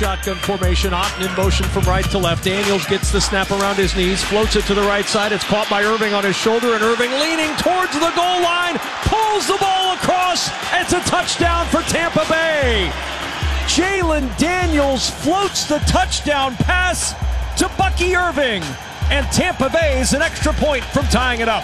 Shotgun formation, Otten in motion from right to left. Daniels gets the snap around his knees, floats it to the right side. It's caught by Irving on his shoulder, and Irving leaning towards the goal line, pulls the ball across. It's a touchdown for Tampa Bay. Jalen Daniels floats the touchdown pass to Bucky Irving, and Tampa Bay is an extra point from tying it up.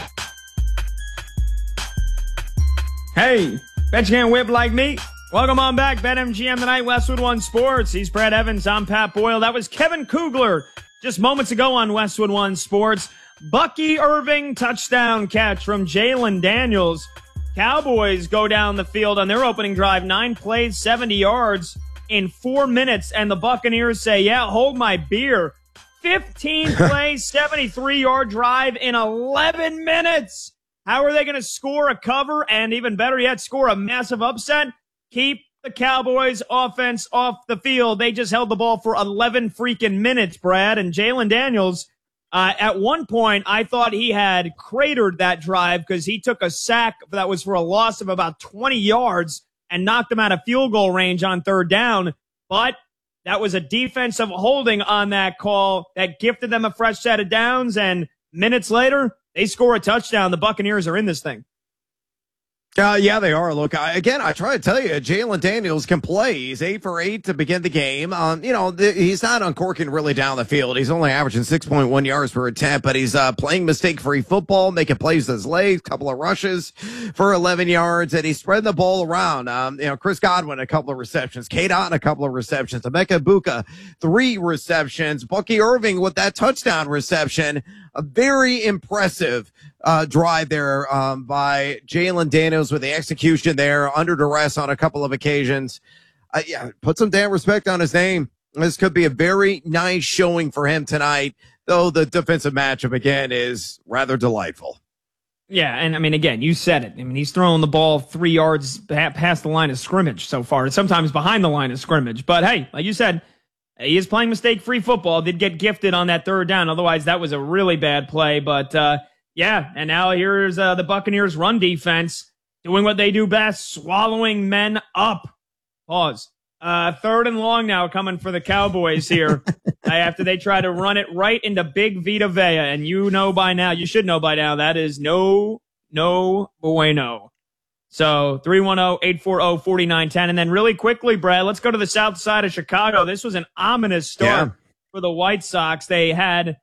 Hey, bet you can't whip like me. Welcome on back, BetMGM tonight, Westwood One Sports. He's Brad Evans, I'm Pat Boyle. That was Kevin Kugler just moments ago on Westwood One Sports. Bucky Irving touchdown catch from Jalen Daniels. Cowboys go down the field on their opening drive, 9 plays, 70 yards in 4 minutes, and the Buccaneers say, yeah, hold my beer. 15 plays, 73-yard drive in 11 minutes. How are they going to score a cover and, even better yet, score a massive upset? Keep the Cowboys offense off the field. They just held the ball for 11 freaking minutes, Brad. And Jalen Daniels, at one point, I thought he had cratered that drive because he took a sack that was for a loss of about 20 yards and knocked him out of field goal range on third down. But that was a defensive holding on that call that gifted them a fresh set of downs. And minutes later, they score a touchdown. The Buccaneers are in this thing. Yeah, they are. Look, I try to tell you, Jalen Daniels can play. He's 8 for 8 to begin the game. He's not uncorking really down the field. He's only averaging 6.1 yards per attempt, but he's playing mistake-free football, making plays with his legs, couple of rushes for 11 yards, and he's spreading the ball around. Chris Godwin, a couple of receptions. Kate Otten, a couple of receptions. Emeka Buka, 3 receptions. Bucky Irving with that touchdown reception. A very impressive drive there by Jalen Daniels with the execution there, under duress on a couple of occasions. Put some damn respect on his name. This could be a very nice showing for him tonight, though the defensive matchup, again, is rather delightful. Yeah, and I mean, again, you said it. I mean, he's throwing the ball 3 yards past the line of scrimmage so far, sometimes behind the line of scrimmage. But hey, like you said, he is playing mistake-free football. Did get gifted on that third down. Otherwise, that was a really bad play. But, yeah, and now here's the Buccaneers' run defense doing what they do best, swallowing men up. Pause. 3rd and long now coming for the Cowboys here after they try to run it right into Big Vita Vea. And you should know by now, that is no bueno. So 310-840-4910. And then really quickly, Brad, let's go to the south side of Chicago. This was an ominous start for the White Sox. They had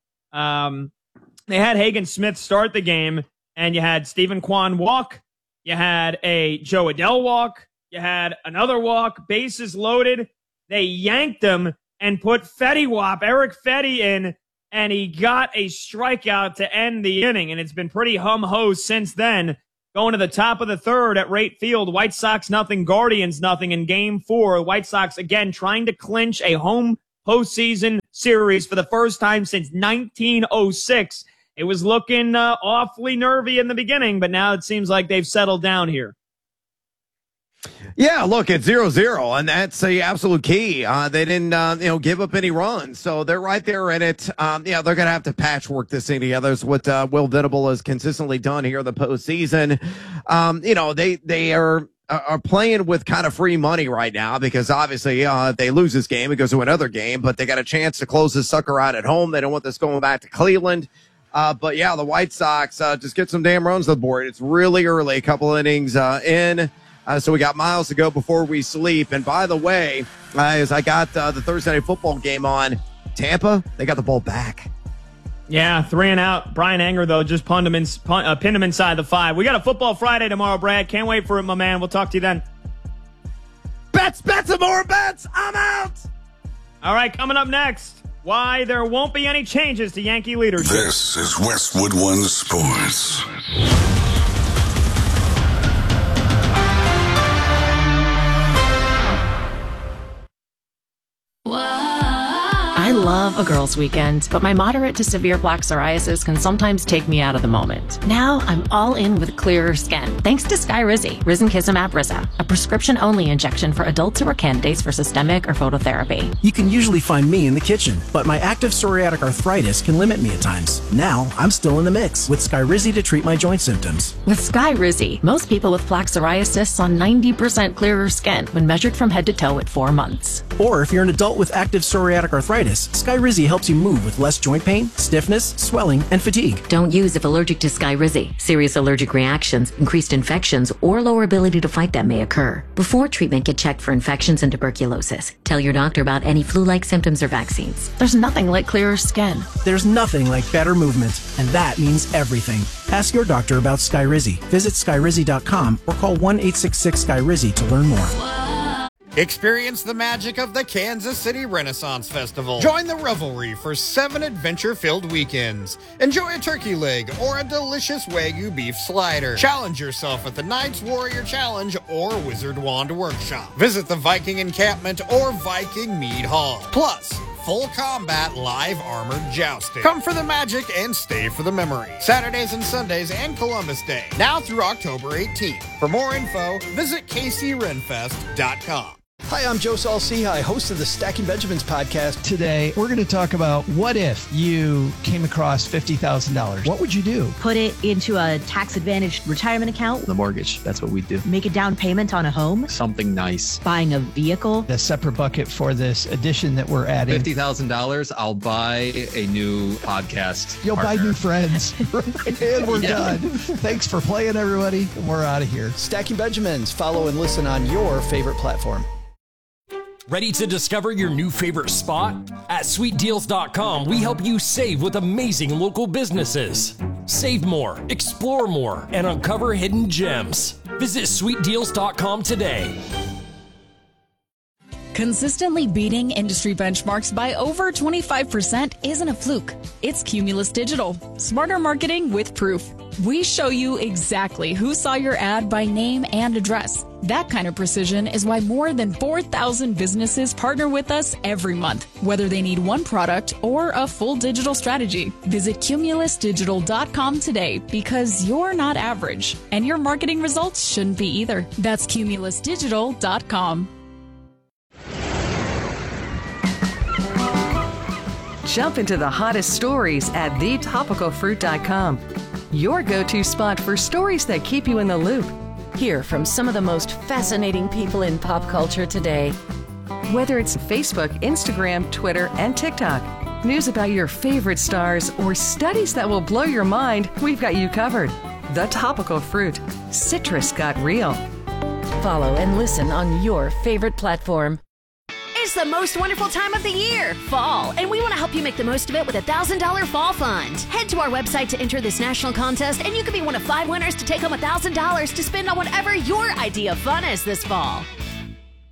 Hagen Smith start the game, and you had Stephen Kwan walk. You had a Joe Adell walk. You had another walk, bases loaded. They yanked him and put Eric Fetty in, and he got a strikeout to end the inning. And it's been pretty hum-ho since then. Going to the top of the third at Rate Field, White Sox nothing, Guardians nothing in Game 4. White Sox, again, trying to clinch a home postseason series for the first time since 1906. It was looking awfully nervy in the beginning, but now it seems like they've settled down here. Yeah, look, it's 0-0, and that's the absolute key. They didn't, give up any runs, so they're right there in it. They're going to have to patchwork this thing together. It's what Will Venable has consistently done here in the postseason. They are playing with kind of free money right now because obviously if they lose this game, it goes to another game, but they got a chance to close this sucker out at home. They don't want this going back to Cleveland. But yeah, the White Sox just get some damn runs to the board. It's really early, a couple innings in. So we got miles to go before we sleep. And by the way, as I got the Thursday Night Football game on, Tampa, they got the ball back. Yeah, 3 and out. Brian Anger, though, just pinned him inside the 5. We got a Football Friday tomorrow, Brad. Can't wait for it, my man. We'll talk to you then. Bets, and more bets. I'm out. All right, coming up next, why there won't be any changes to Yankee leadership. This is Westwood One Sports. I love a girls' weekend, but my moderate to severe plaque psoriasis can sometimes take me out of the moment. Now I'm all in with clearer skin, thanks to Skyrizi, risankizumab Riza, a prescription-only injection for adults who are candidates for systemic or phototherapy. You can usually find me in the kitchen, but my active psoriatic arthritis can limit me at times. Now I'm still in the mix with Skyrizi to treat my joint symptoms. With Skyrizi, most people with plaque psoriasis saw 90% clearer skin when measured from head to toe at 4 months. Or if you're an adult with active psoriatic arthritis, Skyrizi helps you move with less joint pain, stiffness, swelling, and fatigue. Don't use if allergic to Skyrizi. Serious allergic reactions, increased infections, or lower ability to fight them may occur. Before treatment, get checked for infections and tuberculosis. Tell your doctor about any flu-like symptoms or vaccines. There's nothing like clearer skin. There's nothing like better movement, and that means everything. Ask your doctor about Skyrizi. Visit Skyrizi.com or call 1-866-SKYRIZI to learn more. Experience the magic of the Kansas City Renaissance Festival. Join the revelry for 7 adventure-filled weekends. Enjoy a turkey leg or a delicious Wagyu beef slider. Challenge yourself at the Knights Warrior Challenge or Wizard Wand Workshop. Visit the Viking Encampment or Viking Mead Hall. Plus, full combat live armored jousting. Come for the magic and stay for the memory. Saturdays and Sundays and Columbus Day. Now through October 18th. For more info, visit kcrenfest.com. Hi, I'm Joe Saul-Sehy, host of the Stacking Benjamins podcast. Today, we're going to talk about what if you came across $50,000? What would you do? Put it into a tax-advantaged retirement account. The mortgage, that's what we do. Make a down payment on a home. Something nice. Buying a vehicle. A separate bucket for this addition that we're adding. $50,000, I'll buy a new podcast. You'll partner. buy new friends. And we're done. Thanks for playing, everybody. We're out of here. Stacking Benjamins. Follow and listen on your favorite platform. Ready to discover your new favorite spot? At sweetdeals.com, we help you save with amazing local businesses. Save more, explore more, and uncover hidden gems. Visit sweetdeals.com today. Consistently beating industry benchmarks by over 25% isn't a fluke. It's Cumulus Digital. Smarter marketing with proof. We show you exactly who saw your ad by name and address. That kind of precision is why more than 4,000 businesses partner with us every month, whether they need one product or a full digital strategy. Visit cumulusdigital.com today because you're not average, and your marketing results shouldn't be either. That's cumulusdigital.com. Jump into the hottest stories at thetopicalfruit.com. Your go-to spot for stories that keep you in the loop. Hear from some of the most fascinating people in pop culture today. Whether it's Facebook, Instagram, Twitter, and TikTok, news about your favorite stars, or studies that will blow your mind, we've got you covered. The Topical Fruit. Citrus got real. Follow and listen on your favorite platform. It's the most wonderful time of the year, fall, and we want to help you make the most of it with a $1,000 fall fund. Head to our website to enter this national contest, and you could be one of 5 winners to take home $1,000 to spend on whatever your idea of fun is this fall.